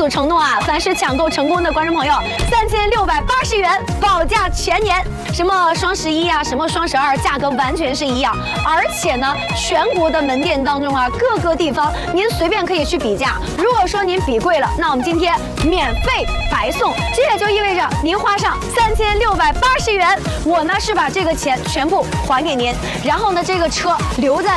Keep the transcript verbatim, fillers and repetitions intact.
主承诺啊，凡是抢购成功的观众朋友，三千六百八十元保价全年。什么双十一啊，什么双十二，价格完全是一样。而且呢，全国的门店当中啊，各个地方您随便可以去比价。如果说您比贵了，那我们今天免费白送。这也就意味着您花上三千六百八十元，我呢是把这个钱全部还给您，然后呢这个车留在